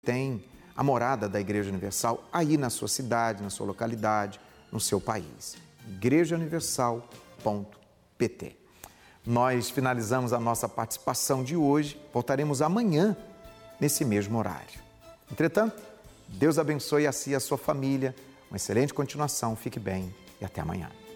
tem a morada da Igreja Universal aí na sua cidade, na sua localidade, no seu país. igrejauniversal.pt. Nós finalizamos a nossa participação de hoje. Voltaremos amanhã, nesse mesmo horário. Entretanto, Deus abençoe a si e a sua família. Uma excelente continuação. Fique bem e até amanhã.